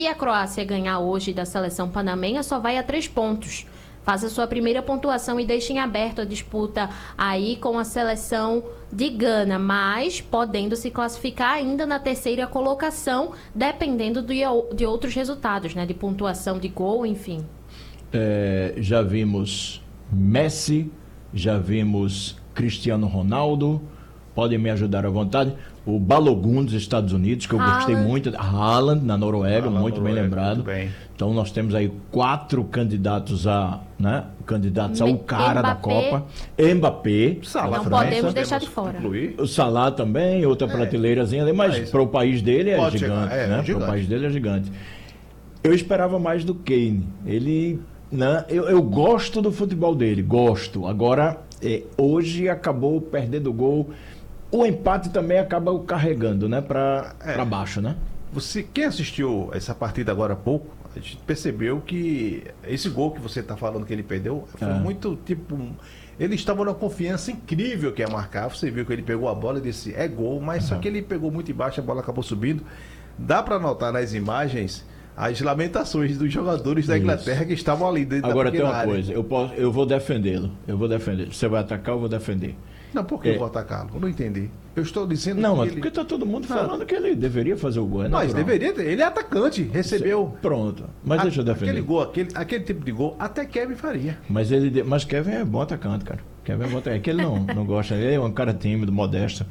a Croácia ganhar hoje da seleção panamenha, só vai a 3 pontos. Faz a sua primeira pontuação e deixa em aberto a disputa aí com a seleção de Gana, mas podendo se classificar ainda na terceira colocação, dependendo de outros resultados, né? De pontuação de gol, enfim. Já vimos Messi, já vimos Cristiano Ronaldo, podem me ajudar à vontade. O Balogun dos Estados Unidos, que eu gostei muito. Haaland, na Noruega, muito bem lembrado. Muito bem. Então nós temos aí 4 candidatos candidatos ao cara da Copa. Mbappé. Salah não podemos deixar de fora. O Salah também, outra prateleirazinha ali, mas para o país dele é gigante. Para o país dele é gigante. Eu esperava mais do Kane. Ele, eu gosto do futebol dele, gosto. Agora, hoje acabou perdendo o gol. O empate também acaba o carregando, né, para baixo, né? Quem assistiu essa partida agora há pouco, a gente percebeu que esse gol que você está falando que ele perdeu foi muito ele estava numa confiança incrível que ia marcar. Você viu que ele pegou a bola e disse, é gol, mas só que ele pegou muito embaixo, a bola acabou subindo. Dá para notar nas imagens as lamentações dos jogadores da Inglaterra que estavam ali dentro da pequena área. Agora tem uma coisa, eu vou defendê-lo. Você vai atacar, eu vou defender. Não, por que eu vou atacá-lo? Eu não entendi. Eu estou dizendo que mas porque está todo mundo falando que ele deveria fazer o gol. Mas deveria ter. Ele é atacante, recebeu. Pronto. Mas deixa eu defender. Aquele gol, aquele tipo de gol, até Kevin faria. Mas Kevin é bom atacante, cara. Kevin é bom atacante. É que ele não gosta. Ele é um cara tímido, modesto.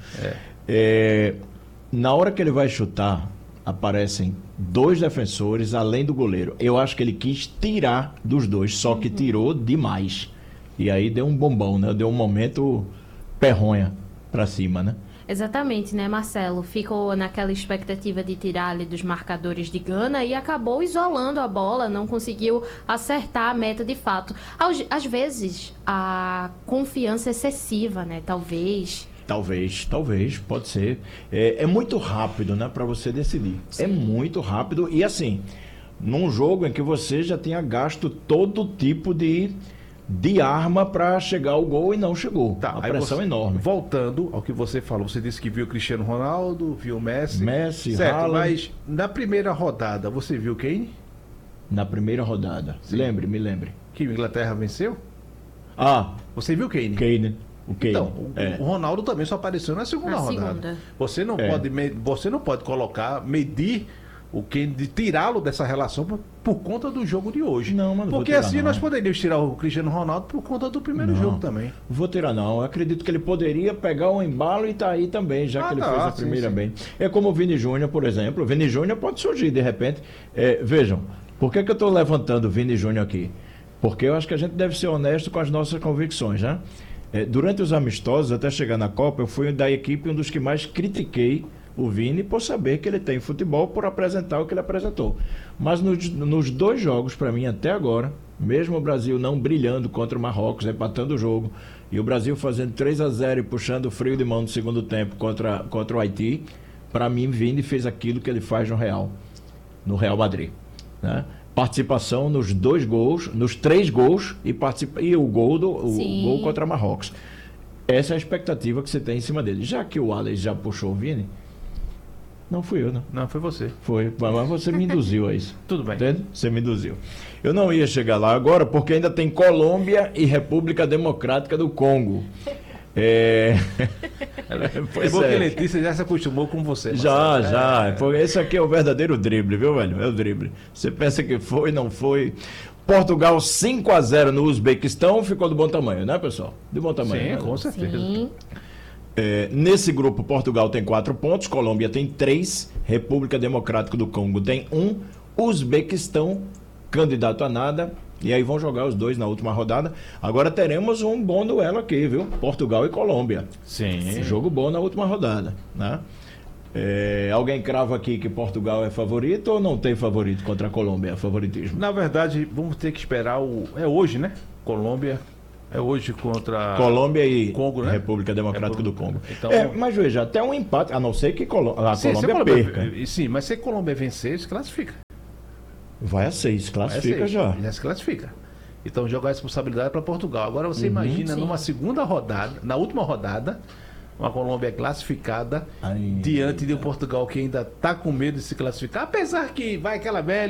Na hora que ele vai chutar, aparecem 2 defensores além do goleiro. Eu acho que ele quis tirar dos 2, só que tirou demais. E aí deu um bombão, né? Deu um momento perronha para cima, né? Exatamente, né, Marcelo? Ficou naquela expectativa de tirar ali dos marcadores de Gana e acabou isolando a bola, não conseguiu acertar a meta de fato. Às vezes, a confiança excessiva, né? Talvez, pode ser. É muito rápido, né, para você decidir. Sim. É muito rápido e assim, num jogo em que você já tinha gasto todo tipo de arma para chegar ao gol e não chegou. A pressão é enorme. Voltando ao que você falou, você disse que viu o Cristiano Ronaldo, viu o Messi, certo, Haaland. Mas na primeira rodada você viu quem? Na primeira rodada. Sim. Me lembre. Que a Inglaterra venceu? Você viu quem? Kane. Então, o Ronaldo também só apareceu na segunda rodada. Você não pode medir o que de tirá-lo dessa relação por conta do jogo de hoje. Não, mas porque assim nós poderíamos tirar o Cristiano Ronaldo por conta do primeiro jogo também. Vou tirar não. Eu acredito que ele poderia pegar um embalo e tá aí também, já que ele fez a primeira bem. É como o Vini Júnior, por exemplo. O Vini Júnior pode surgir de repente. Vejam, por que eu estou levantando o Vini Júnior aqui? Porque eu acho que a gente deve ser honesto com as nossas convicções, né? Durante os amistosos, até chegar na Copa, eu fui da equipe um dos que mais critiquei o Vini por saber que ele tem futebol, por apresentar o que ele apresentou. Mas nos 2 jogos, para mim, até agora, mesmo o Brasil não brilhando contra o Marrocos, empatando o jogo, e o Brasil fazendo 3-0 e puxando o freio de mão no segundo tempo contra o Haiti, para mim, Vini fez aquilo que ele faz no Real Madrid, né? Participação nos 2 gols, nos 3 gols e o gol contra Marrocos. Essa é a expectativa que você tem em cima dele. Já que o Alex já puxou o Vini, não fui eu, não. Não, foi você. Foi, mas você me induziu a isso. Tudo bem. Entende? Você me induziu. Eu não ia chegar lá agora porque ainda tem Colômbia e República Democrática do Congo. Pois é. Que Letícia já se acostumou com você. Já. Esse aqui é o verdadeiro drible, viu, velho? É o drible. Você pensa que foi, não foi. Portugal 5-0 no Uzbequistão, ficou do bom tamanho, né, pessoal? De bom tamanho. Sim, né? Com certeza. Sim. Nesse grupo, Portugal tem 4 pontos, Colômbia tem 3, República Democrática do Congo tem 1, Uzbequistão, candidato a nada, e aí vão jogar os 2 na última rodada. Agora teremos um bom duelo aqui, viu? Portugal e Colômbia. Sim. Jogo bom na última rodada, né? Alguém crava aqui que Portugal é favorito ou não tem favorito contra a Colômbia? Favoritismo? Na verdade, vamos ter que esperar É hoje, né? Colômbia. É hoje contra Colômbia e Congo, né? República Democrática do Congo. Então, mas veja, até um empate, a não ser que a Colômbia perca. Sim, mas se a Colômbia vencer, se classifica. Vai a 6, classifica já. Já se classifica. Então jogar a responsabilidade para Portugal. Agora você imagina numa segunda rodada, na última rodada, uma Colômbia classificada diante de um Portugal que ainda está com medo de se classificar, apesar que vai aquela velha